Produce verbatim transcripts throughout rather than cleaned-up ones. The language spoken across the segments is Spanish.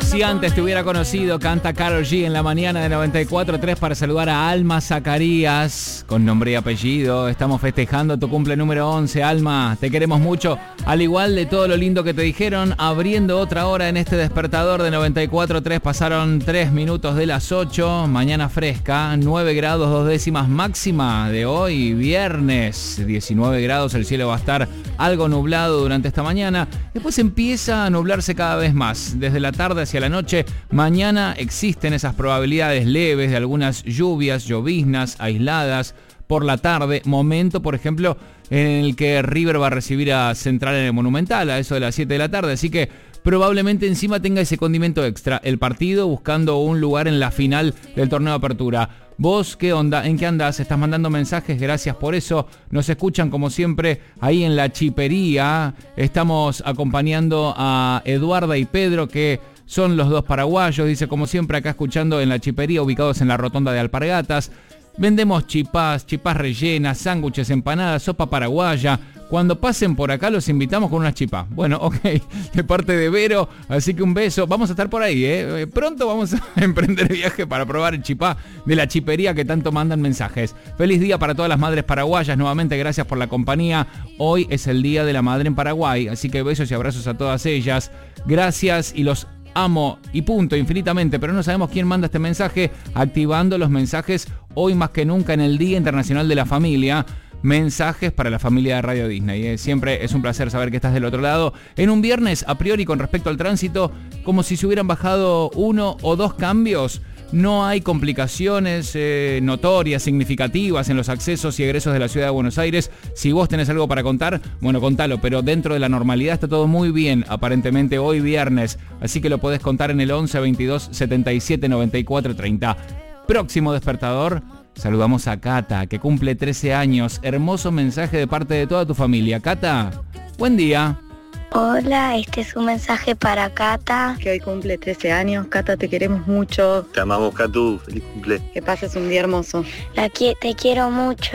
Si antes te hubiera conocido, canta Karol G en la mañana de noventa y cuatro tres para saludar a Alma Zacarías, con nombre y apellido. Estamos festejando tu cumple número once, Alma. Te queremos mucho, al igual de todo lo lindo que te dijeron. Abriendo otra hora en este despertador de noventa y cuatro tres, pasaron tres minutos de las ocho. Mañana fresca, nueve grados, dos décimas máxima de hoy, viernes. diecinueve grados, el cielo va a estar algo nublado durante esta mañana. Después empieza a nublarse cada vez más. Desde la tarde hacia la noche, mañana existen esas probabilidades leves de algunas lluvias, lloviznas aisladas por la tarde. Momento, por ejemplo, en el que River va a recibir a Central en el Monumental a eso de las siete de la tarde. Así que probablemente encima tenga ese condimento extra, el partido buscando un lugar en la final del torneo de apertura. ¿Vos qué onda? ¿En qué andás? ¿Estás mandando mensajes? Gracias por eso. Nos escuchan como siempre ahí en la chipería. Estamos acompañando a Eduarda y Pedro, que son los dos paraguayos. Dice, como siempre, acá escuchando en la chipería, ubicados en la rotonda de Alpargatas. Vendemos chipás, chipás rellenas, sándwiches, empanadas, sopa paraguaya. Cuando pasen por acá los invitamos con unas chipás. Bueno, ok, de parte de Vero, así que un beso. Vamos a estar por ahí, ¿eh? Pronto vamos a emprender viaje para probar el chipá de la chipería que tanto mandan mensajes. Feliz día para todas las madres paraguayas. Nuevamente, gracias por la compañía. Hoy es el Día de la Madre en Paraguay, así que besos y abrazos a todas ellas. Gracias y los amo y punto, infinitamente, pero no sabemos quién manda este mensaje, activando los mensajes hoy más que nunca en el Día Internacional de la Familia. Mensajes para la familia de Radio Disney. ¿eh? Siempre es un placer saber que estás del otro lado. En un viernes, a priori, con respecto al tránsito, como si se hubieran bajado uno o dos cambios. No hay complicaciones eh, notorias, significativas en los accesos y egresos de la ciudad de Buenos Aires. Si vos tenés algo para contar, bueno, contalo, pero dentro de la normalidad está todo muy bien, aparentemente hoy viernes. Así que lo podés contar en el once veintidós setenta y siete noventa y cuatro treinta. Próximo despertador, saludamos a Cata, que cumple trece años. Hermoso mensaje de parte de toda tu familia. Cata, buen día. Hola, este es un mensaje para Cata, que hoy cumple trece años. Cata, te queremos mucho. Te amamos, Catu. Feliz cumple. Que pases un día hermoso. La qui- te quiero mucho.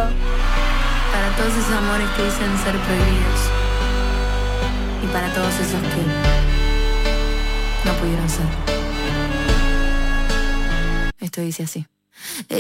Para todos esos amores que dicen ser prohibidos. Y para todos esos que no pudieron ser. Esto dice así.